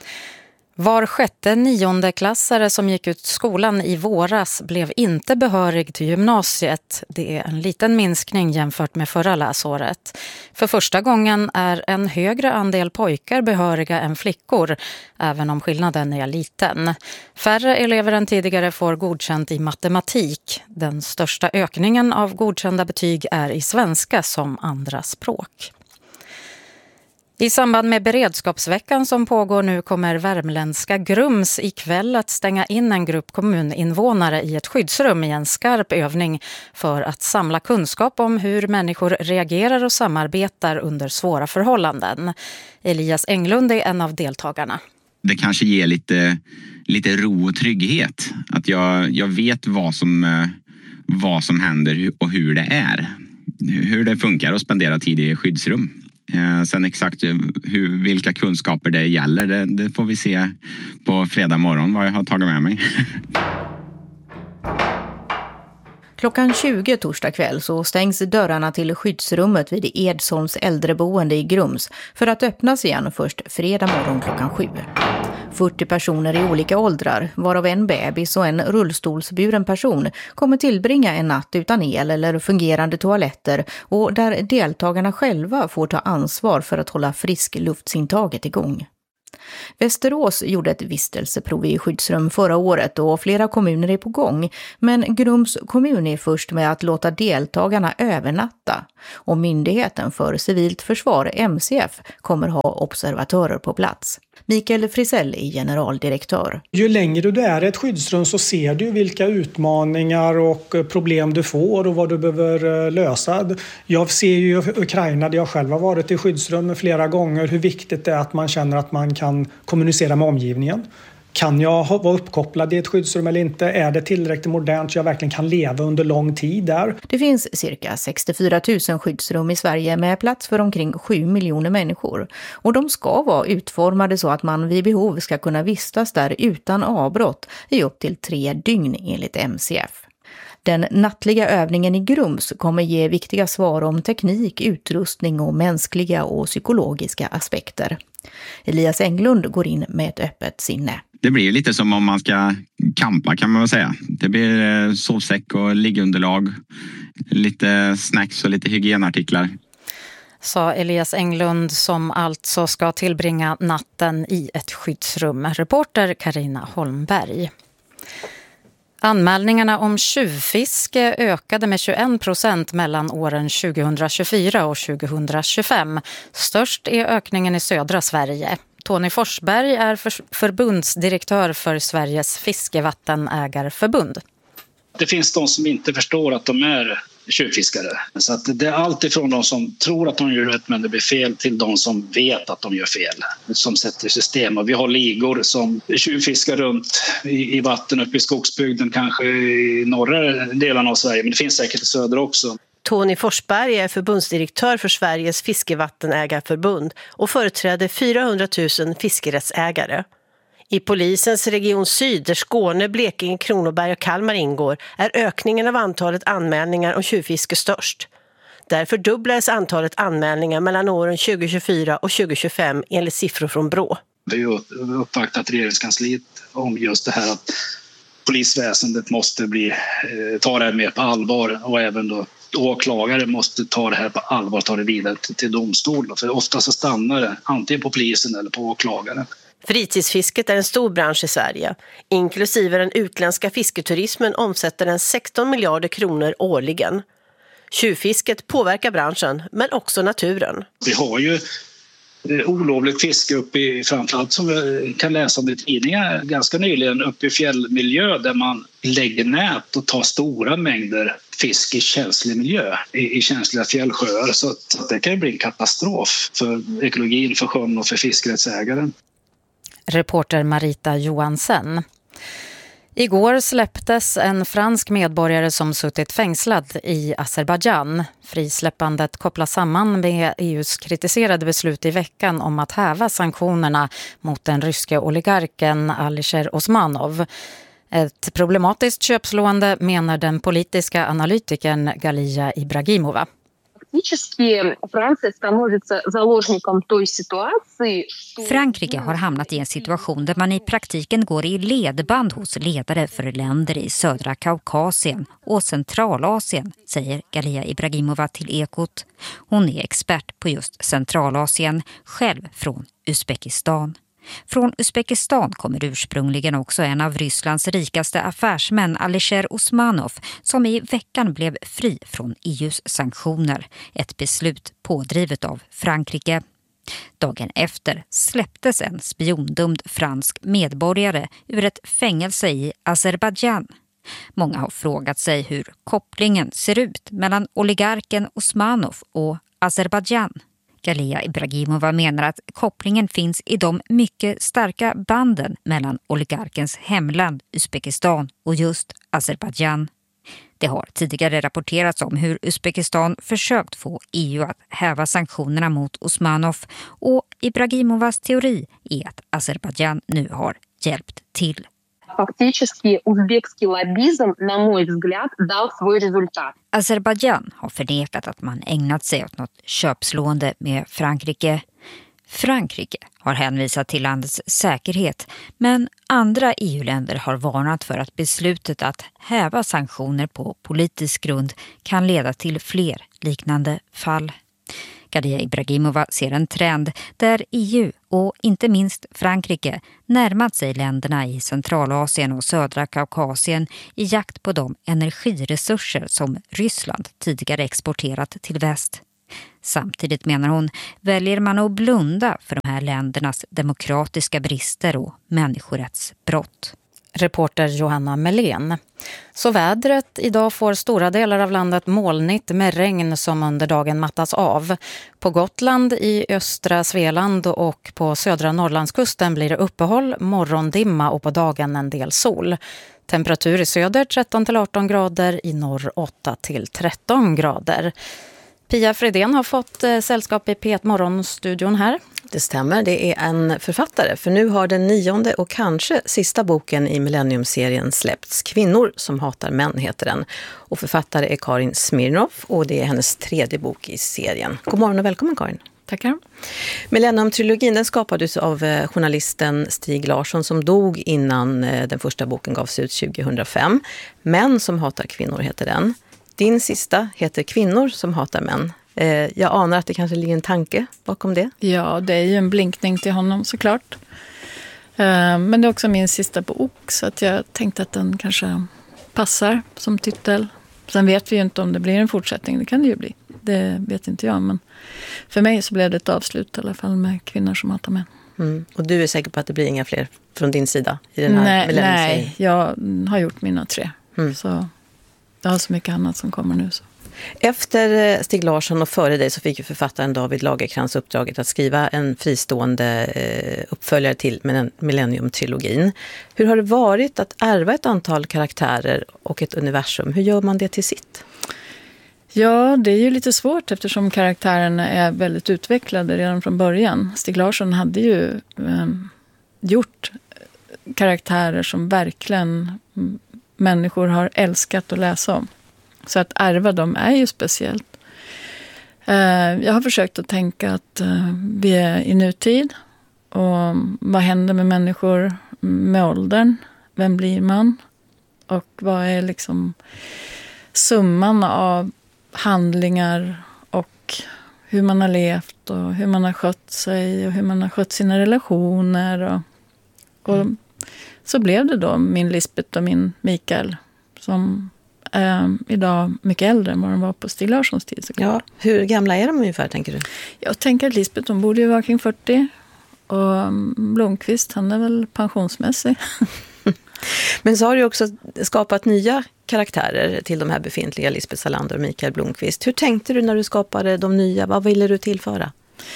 Var 6:e 9-klassare som gick ut skolan i våras blev inte behörig till gymnasiet. Det är en liten minskning jämfört med förra läsåret. För första gången är en högre andel pojkar behöriga än flickor, även om skillnaden är liten. Färre elever än tidigare får godkänt i matematik. Den största ökningen av godkända betyg är i svenska som andra språk. I samband med beredskapsveckan som pågår nu kommer värmländska Grums ikväll att stänga in en grupp kommuninvånare i ett skyddsrum i en skarp övning för att samla kunskap om hur människor reagerar och samarbetar under svåra förhållanden. Elias Englund är en av deltagarna. Det kanske ger lite ro och trygghet. Att jag vet vad som händer och hur det är. Hur det funkar att spendera tid i skyddsrum. Sen exakt vilka kunskaper det gäller, det får vi se på fredag morgon vad jag har tagit med mig. Klockan 20 torsdag kväll så stängs dörrarna till skyddsrummet vid Edsholms äldreboende i Grums för att öppnas igen först fredag morgon klockan 7. 40 personer i olika åldrar, varav en bebis och en rullstolsburen person, kommer tillbringa en natt utan el eller fungerande toaletter och där deltagarna själva får ta ansvar för att hålla friskluftsintaget igång. Västerås gjorde ett vistelseprov i skyddsrum förra året och flera kommuner är på gång, men Grums kommun är först med att låta deltagarna övernatta och Myndigheten för civilt försvar, MCF, kommer ha observatörer på plats. Mikael Frisell är generaldirektör. Ju längre du är i ett skyddsrum så ser du vilka utmaningar och problem du får och vad du behöver lösa. Jag ser ju i Ukraina, där jag själv har varit i skyddsrum flera gånger, hur viktigt det är att man känner att man kan kommunicera med omgivningen. Kan jag vara uppkopplad i ett skyddsrum eller inte? Är det tillräckligt modernt så jag verkligen kan leva under lång tid där? Det finns cirka 64 000 skyddsrum i Sverige med plats för omkring 7 miljoner människor. Och de ska vara utformade så att man vid behov ska kunna vistas där utan avbrott i upp till 3 dygn enligt MCF. Den nattliga övningen i Grums kommer ge viktiga svar om teknik, utrustning och mänskliga och psykologiska aspekter. Elias Englund går in med ett öppet sinne. Det blir lite som om man ska campa, kan man väl säga. Det blir sovsäck och liggunderlag, lite snacks och lite hygienartiklar. Sa Elias Englund som alltså ska tillbringa natten i ett skyddsrum. Reporter Carina Holmberg. Anmälningarna om tjuvfiske ökade med 21% mellan åren 2024 och 2025. Störst är ökningen i södra Sverige. Tony Forsberg är förbundsdirektör för Sveriges fiskevattenägarförbund. Det finns de som inte förstår att de är tjuvfiskare. Så att det är allt ifrån de som tror att de gör rätt men det blir fel till de som vet att de gör fel. Som sätter system. Och vi har ligor som tjuvfiskar runt i vatten uppe i skogsbygden, kanske i norra delarna av Sverige. Men det finns säkert i söder också. Tony Forsberg är förbundsdirektör för Sveriges fiskevattenägarförbund och företräder 400 000 fiskerättsägare. I polisens region Syd, där Skåne, Blekinge, Kronoberg och Kalmar ingår, är ökningen av antalet anmälningar om tjuvfiske störst. Därför dubblades antalet anmälningar mellan åren 2024 och 2025 enligt siffror från Brå. Vi har uppvaktat regeringskansliet om just det här att polisväsendet måste ta det här mer på allvar och även då åklagare måste ta det här på allvar och ta det vidare till domstol. För ofta så stannar det antingen på polisen eller på åklagaren. Fritidsfisket är en stor bransch i Sverige. Inklusive den utländska fisketurismen omsätter den 16 miljarder kronor årligen. Tjuvfisket påverkar branschen, men också naturen. Vi har ju olovligt fiske uppe i, framförallt som vi kan läsa om i tidningar ganska nyligen, uppe i fjällmiljö där man lägger nät och tar stora mängder fisk i känslig miljö, i känsliga fjällsjöar. Så att det kan bli en katastrof för ekologin, för sjön och för fiskerättsägaren. Reporter Marita Johansen. Igår släpptes en fransk medborgare som suttit fängslad i Azerbaijan. Frisläppandet kopplas samman med EUs kritiserade beslut i veckan om att häva sanktionerna mot den ryske oligarken Alisher Osmanov. Ett problematiskt köpslående menar den politiska analytikern Galia Ibragimova. Frankrike har hamnat i en situation där man i praktiken går i ledband hos ledare för länder i södra Kaukasien och Centralasien, säger Galia Ibragimova till Ekot. Hon är expert på just Centralasien, själv från Uzbekistan. Från Uzbekistan kommer ursprungligen också en av Rysslands rikaste affärsmän, Alisher Osmanov, som i veckan blev fri från EUs sanktioner. Ett beslut pådrivet av Frankrike. Dagen efter släpptes en spiondömd fransk medborgare ur ett fängelse i Azerbajdzjan. Många har frågat sig hur kopplingen ser ut mellan oligarken Osmanov och Azerbajdzjan. Galiya Ibragimova menar att kopplingen finns i de mycket starka banden mellan oligarkens hemland Uzbekistan och just Azerbajdzjan. Det har tidigare rapporterats om hur Uzbekistan försökt få EU att häva sanktionerna mot Osmanov, och Ibragimovas teori är att Azerbajdzjan nu har hjälpt till. Фактически узбекский лоббизм, на мой взгляд, дал свой результат. Azerbajdzjan har förnekat att man ägnat sig åt något köpslående med Frankrike. Frankrike har hänvisat till landets säkerhet, men andra EU-länder har varnat för att beslutet att häva sanktioner på politisk grund kan leda till fler liknande fall. Galiya Ibragimova ser en trend där EU och inte minst Frankrike närmat sig länderna i Centralasien och södra Kaukasien i jakt på de energiresurser som Ryssland tidigare exporterat till väst. Samtidigt, menar hon, väljer man att blunda för de här ländernas demokratiska brister och människorättsbrott. Reporter Johanna Melén. Så vädret: idag får stora delar av landet molnigt med regn som under dagen mattas av. På Gotland, i östra Svealand och på södra Norrlandskusten blir det uppehåll, morgondimma och på dagen en del sol. Temperatur i söder 13-18 grader, i norr 8-13 grader. Pia Fredén har fått sällskap i P1 Morgonstudion här. Det stämmer, det är en författare, för nu har den 9:e och kanske sista boken i Millennium-serien släppts. Kvinnor som hatar män heter den. Och författare är Karin Smirnoff, och det är hennes 3:e bok i serien. God morgon och välkommen, Karin. Tackar. Millennium-trilogin, den skapades av journalisten Stig Larsson som dog innan den första boken gavs ut 2005. Män som hatar kvinnor heter den. Din sista heter Kvinnor som hatar män. Jag anar att det kanske ligger en tanke bakom det. Ja, det är ju en blinkning till honom såklart. Men det är också min sista bok, så att jag tänkte att den kanske passar som titel. Sen vet vi ju inte om det blir en fortsättning, det kan det ju bli. Det vet inte jag, men för mig så blev det ett avslut i alla fall med Kvinnor som hatar män. Mm. Och du är säker på att det blir inga fler från din sida i den här millennium-serien? Nej, jag har gjort mina 3. Så jag har så mycket annat som kommer nu. Så. Efter Stig Larsson och före dig så fick ju författaren David Lagercrantz uppdraget att skriva en fristående uppföljare till Millennium-trilogin. Hur har det varit att ärva ett antal karaktärer och ett universum? Hur gör man det till sitt? Ja, det är ju lite svårt eftersom karaktärerna är väldigt utvecklade redan från början. Stig Larsson hade ju gjort karaktärer som verkligen människor har älskat att läsa om. Så att ärva dem är ju speciellt. Jag har försökt att tänka att vi är i nutid. Och vad händer med människor med åldern? Vem blir man? Och vad är liksom summan av handlingar och hur man har levt och hur man har skött sig och hur man har skött sina relationer. Och så blev det då min Lisbeth och min Mikael som idag mycket äldre än vad de var på Stig Larssons tid. Ja, hur gamla är de ungefär, tänker du? Jag tänker att Lisbeth, hon borde ju vara kring 40. Och Blomqvist, han är väl pensionsmässig. Men så har du också skapat nya karaktärer till de här befintliga, Lisbeth Salander och Mikael Blomqvist. Hur tänkte du när du skapade de nya? Vad ville du tillföra?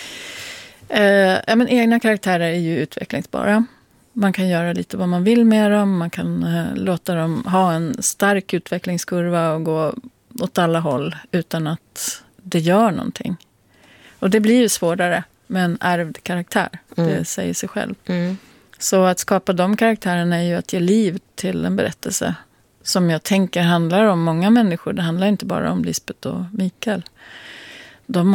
Men egna karaktärer är ju utvecklingsbara. Man kan göra lite vad man vill med dem. Man kan låta dem ha en stark utvecklingskurva och gå åt alla håll utan att det gör någonting. Och det blir ju svårare med en ärvd karaktär. Det säger sig själv. Så att skapa de karaktärerna är ju att ge liv till en berättelse som jag tänker handlar om många människor. Det handlar inte bara om Lisbeth och Mikael. De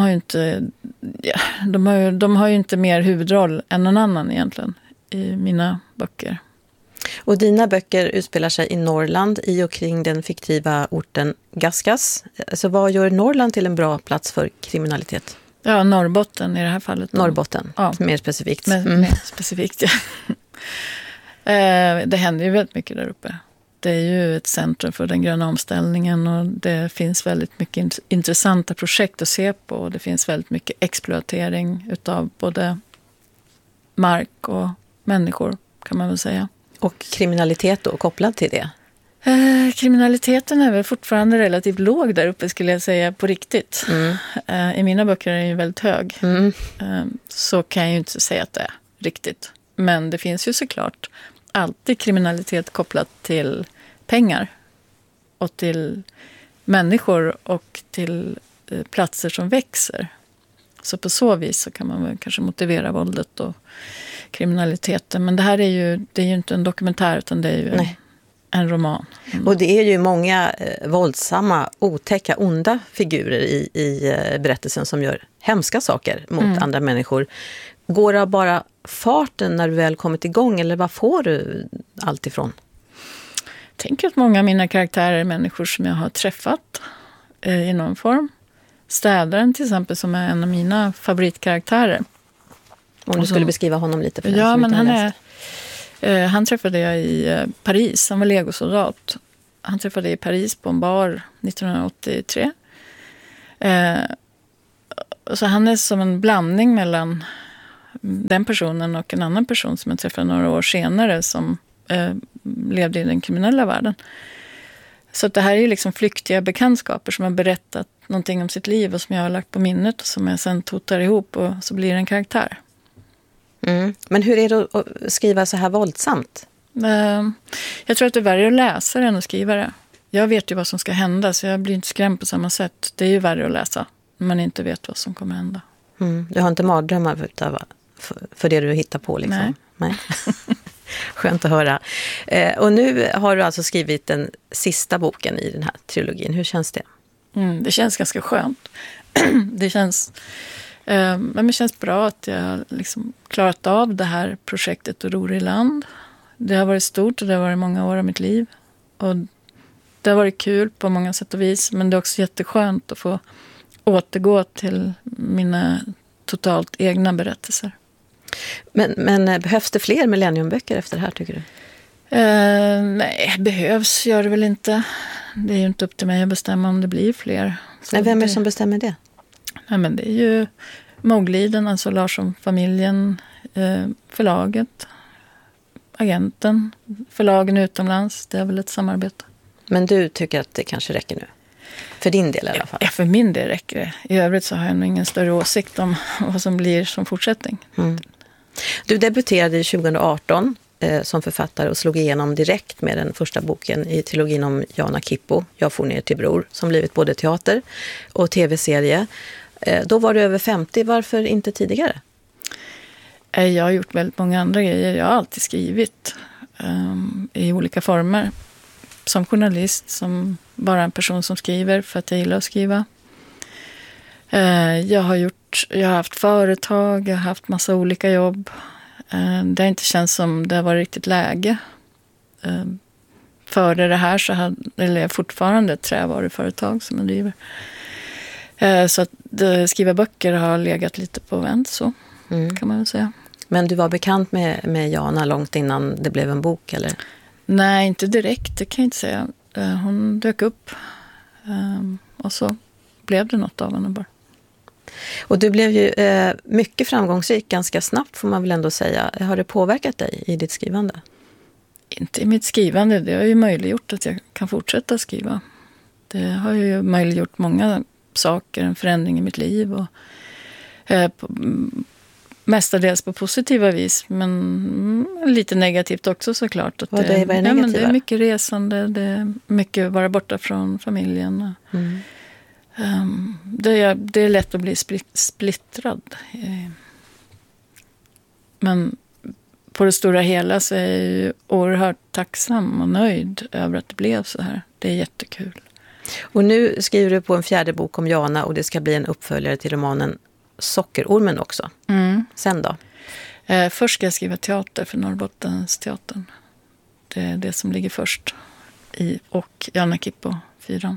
har ju inte mer huvudroll än någon annan egentligen i mina böcker. Och dina böcker utspelar sig i Norrland i och kring den fiktiva orten Gaskas. Så vad gör Norrland till en bra plats för kriminalitet? Ja, Norrbotten i det här fallet. Norrbotten, ja. Mer specifikt. Mer specifikt, ja. Det händer ju väldigt mycket där uppe. det är ju ett centrum för den gröna omställningen och det finns väldigt mycket intressanta projekt att se på. Och det finns väldigt mycket exploatering utav både mark och människor, kan man väl säga. Och kriminalitet då, kopplad till det? Kriminaliteten är väl fortfarande relativt låg där uppe, skulle jag säga, på riktigt. I mina böcker är den ju väldigt hög. Så kan jag ju inte säga att det är riktigt. Men det finns ju såklart alltid kriminalitet kopplat till pengar och till människor och till platser som växer. Så på så vis så kan man väl kanske motivera våldet och kriminaliteten. Men det här är ju inte en dokumentär, utan det är ju en roman. Och det är ju många våldsamma, otäcka, onda figurer i berättelsen som gör hemska saker mot andra människor. Går det bara farten när du väl kommit igång, eller vad får du allt ifrån? Jag tänker att många av mina karaktärer är människor som jag har träffat i någon form. Städaren till exempel, som är en av mina favoritkaraktärer. Om du skulle beskriva honom lite för den ja, som men inte han träffade jag i Paris. Han var legosoldat. Han träffade i Paris på en bar 1983. Så han är som en blandning mellan den personen och en annan person som jag träffade några år senare som levde i den kriminella världen. Så att det här är ju liksom flyktiga bekantskaper som har berättat någonting om sitt liv och som jag har lagt på minnet och som jag sen totar ihop och så blir det en karaktär. Men hur är det att skriva så här våldsamt? Jag tror att det är värre att läsa än att skriva det. Jag vet ju vad som ska hända, så jag blir inte skrämd på samma sätt. Det är ju värre att läsa när man inte vet vad som kommer hända. Du har inte mardrömmar för det du hittar på liksom? Nej. Skönt att höra. Och nu har du alltså skrivit den sista boken i den här trilogin. Hur känns det? Det känns ganska skönt. Det känns bra att jag liksom klarat av det här projektet och ror i land. Det har varit stort och det har varit många år av mitt liv. Och det har varit kul på många sätt och vis. Men det är också jätteskönt att få återgå till mina totalt egna berättelser. Men behövs det fler millenniumböcker efter det här, tycker du? Nej, behövs gör det väl inte. Det är ju inte upp till mig att bestämma om det blir fler. Nej, vem är det som bestämmer det? Nej, men det är ju Mogliden, alltså Larsson-familjen, förlaget, agenten, förlagen utomlands. Det är väl ett samarbete. Men du tycker att det kanske räcker nu? För din del i alla fall? Ja, för min del räcker det. I övrigt så har jag nog ingen större åsikt om vad som blir som fortsättning. Du debuterade 2018 som författare och slog igenom direkt med den första boken i trilogin om Jana Kippo, Jag får ner till Bror, som blivit både teater och tv-serie. Då var du över 50, varför inte tidigare? Jag har gjort väldigt många andra grejer. Jag har alltid skrivit i olika former. Som journalist, som bara en person som skriver för att jag gillar att skriva. Jag har haft företag, jag har haft massa olika jobb. Det har inte känts som det har varit riktigt läge. Före det här så hade jag fortfarande ett trävaruföretag som jag driver. Så att skriva böcker har legat lite på vänt, så kan man väl säga. Men du var bekant med Jana långt innan det blev en bok, eller? Nej, inte direkt, det kan jag inte säga. Hon dök upp och så blev det något av henne bara. Och du blev ju mycket framgångsrik ganska snabbt, får man väl ändå säga. Har det påverkat dig i ditt skrivande? Inte i mitt skrivande. Det har ju möjliggjort att jag kan fortsätta skriva. Det har ju möjliggjort många saker, en förändring i mitt liv. Och, mestadels på positiva vis, men lite negativt också såklart. Att vad är det negativa? Men det är mycket resande, det är mycket vara borta från familjen. Det är lätt att bli splittrad. Men på det stora hela så är jag ju oerhört tacksam och nöjd över att det blev så här. Det är jättekul. Och nu skriver du på en fjärde bok om Jana och det ska bli en uppföljare till romanen Sockerormen också. Sen då? Först ska jag skriva teater för Norrbottens teatern. Det är det som ligger först. Och Jana Kippo 4.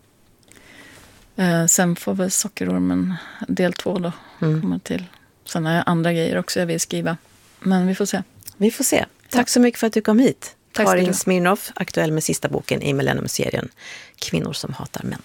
Sen får väl Sockerormen del 2 då komma till. Sen har jag andra grejer också jag vill skriva. Men vi får se. Vi får se. Tack så mycket för att du kom hit. Karin Smirnoff, aktuell med sista boken i Millennium-serien Kvinnor som hatar män.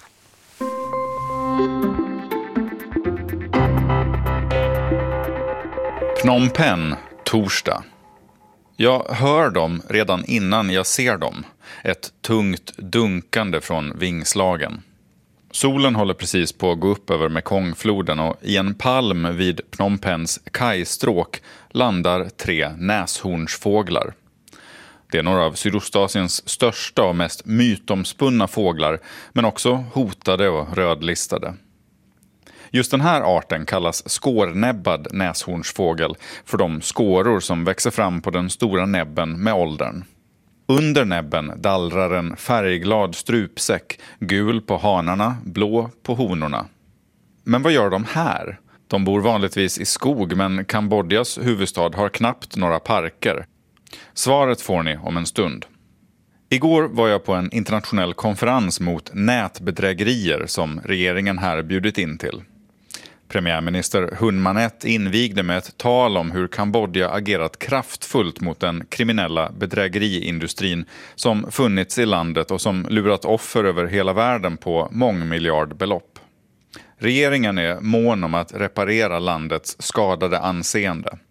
Phnom Penh, torsdag. Jag hör dem redan innan jag ser dem. Ett tungt dunkande från vingslagen. Solen håller precis på att gå upp över Mekongfloden och i en palm vid Phnom Penhs kajstråk landar 3 näshornsfåglar. Det är några av Sydostasiens största och mest mytomspunna fåglar, men också hotade och rödlistade. Just den här arten kallas skårnäbbad näshornsfågel för de skåror som växer fram på den stora näbben med åldern. Under näbben dallrar en färgglad strupsäck, gul på hanarna, blå på honorna. Men vad gör de här? De bor vanligtvis i skog, men Kambodjas huvudstad har knappt några parker. Svaret får ni om en stund. Igår var jag på en internationell konferens mot nätbedrägerier som regeringen här bjudit in till. Premiärminister Hun Manet invigde med ett tal om hur Kambodja agerat kraftfullt mot den kriminella bedrägeriindustrin som funnits i landet och som lurat offer över hela världen på mångmiljardbelopp. Regeringen är mån om att reparera landets skadade anseende.